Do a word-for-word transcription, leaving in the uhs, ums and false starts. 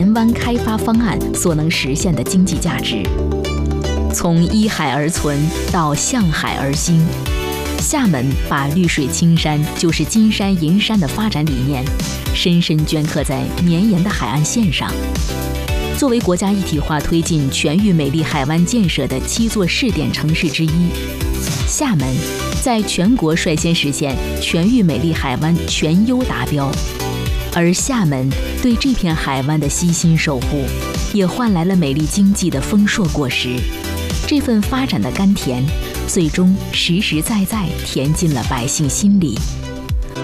南湾开发方案所能实现的经济价值。从依海而存到向海而兴，厦门把绿水青山就是金山银山的发展理念，深深镌刻在绵延的海岸线上。作为国家一体化推进全域美丽海湾建设的七座试点城市之一，厦门在全国率先实现全域美丽海湾全优达标。而厦门对这片海湾的悉心守护，也换来了美丽经济的丰硕果实。这份发展的甘甜，最终实实在在填进了百姓心里。